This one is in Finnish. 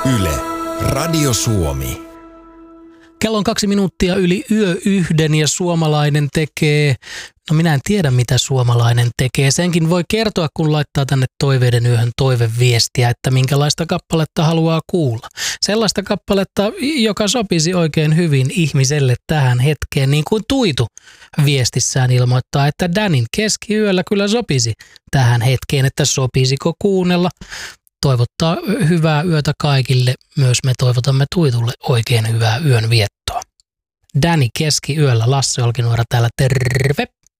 Yle, Radio Suomi. Kello on 2 minuuttia yli yö yhden ja suomalainen tekee, no minä en tiedä mitä suomalainen tekee. Senkin voi kertoa, kun laittaa tänne Toiveiden yöhön toiveviestiä, että minkälaista kappaletta haluaa kuulla. Sellaista kappaletta, joka sopisi oikein hyvin ihmiselle tähän hetkeen, niin kuin Tuitu viestissään ilmoittaa, että Danin keskiyöllä kyllä sopisi tähän hetkeen, että sopisiko kuunnella. Toivottaa hyvää yötä kaikille. Myös me toivotamme Tuitulle oikein hyvää yön viettoa. Dani keskiyöllä, Lasse Olkinuora täällä, terve!